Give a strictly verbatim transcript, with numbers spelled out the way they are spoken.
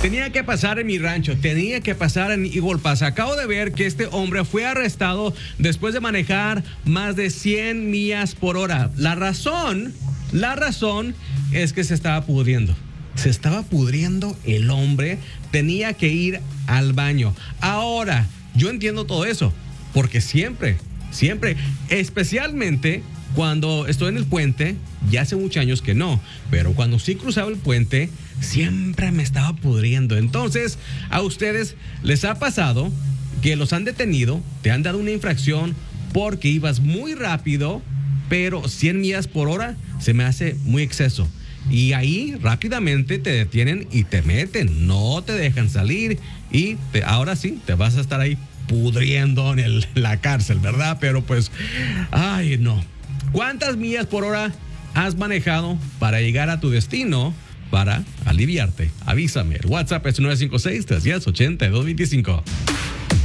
Tenía que pasar en mi rancho, tenía que pasar en Eagle Pass. Acabo de ver que este hombre fue arrestado después de manejar más de cien millas por hora. La razón, la razón es que se estaba pudriendo. Se estaba pudriendo el hombre, tenía que ir al baño. Ahora, yo entiendo todo eso, porque siempre, siempre, especialmente cuando estoy en el puente, ya hace muchos años que no, pero cuando sí cruzaba el puente, siempre me estaba pudriendo. Entonces, a ustedes les ha pasado que los han detenido, te han dado una infracción porque ibas muy rápido, pero cien millas por hora se me hace muy exceso. Y ahí rápidamente te detienen y te meten, no te dejan salir y te, ahora sí, te vas a estar ahí pudriendo en el, la cárcel, ¿verdad? Pero pues, ay, no. ¿Cuántas millas por hora has manejado para llegar a tu destino para aliviarte? Avísame. El WhatsApp es nueve cinco seis, tres uno cero, ocho dos dos cinco.